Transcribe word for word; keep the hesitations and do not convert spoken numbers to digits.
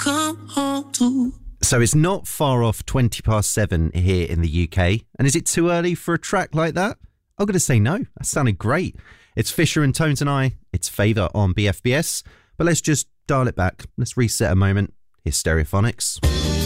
come home to. So it's not far off twenty past seven here in the U K. And is it too early for a track like that? I'm going to say no. That sounded great. It's Fisher and Tones and I. It's Favour on B F B S. But let's just dial it back. Let's reset a moment. Here's Stereophonics.